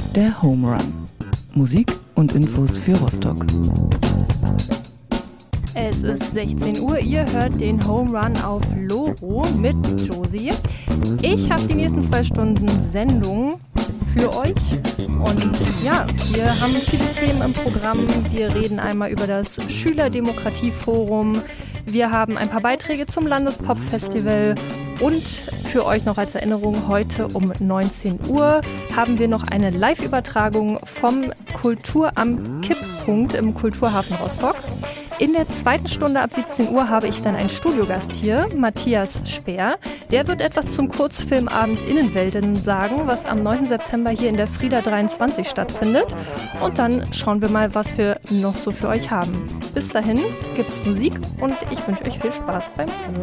Der Home Run. Musik und Infos für Rostock. Es ist 16 Uhr, ihr hört den Home Run auf Loro mit Josie. Ich habe die nächsten 2 Stunden Sendung für euch. Und ja, wir haben viele Themen im Programm. Wir reden einmal über das Schülerdemokratieforum. Wir haben ein paar Beiträge zum Landespop-Festival. Und für euch noch als Erinnerung, heute um 19 Uhr haben wir noch eine Live-Übertragung vom Kultur am Kipppunkt im Kulturhafen Rostock. In der zweiten Stunde ab 17 Uhr habe ich dann einen Studiogast hier, Matthias Speer. Der wird etwas zum Kurzfilmabend Innenwelten sagen, was am 9. September hier in der Frieda 23 stattfindet. Und dann schauen wir mal, was wir noch so für euch haben. Bis dahin gibt's Musik und ich wünsche euch viel Spaß beim Hören.